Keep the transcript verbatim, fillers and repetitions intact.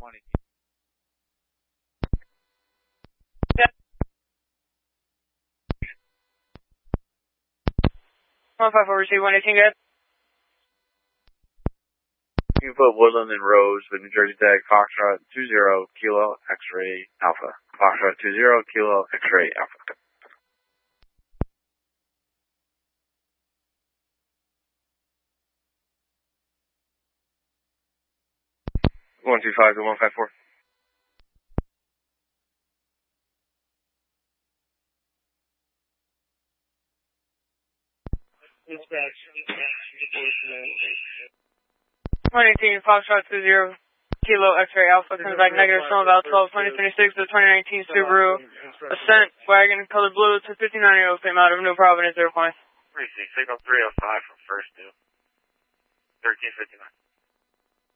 one eighteen. one five four, receive one eighteen, good. You put Woodland and Rose with New Jersey tag, Foxtrot two zero, Kilo, X-ray, Alpha. Foxtrot two zero, Kilo, X-ray, Alpha. one two five to one five four. one eighteen, Foxtrot two zero, Kilo, X-ray, Alpha, comes back negative, from about twelve twenty twenty-six, the twenty nineteen Subaru Ascent wagon, color blue, to fifty-nine oh, came out of New Providence Airplane. three six, signal three oh five from first to thirteen fifty-nine.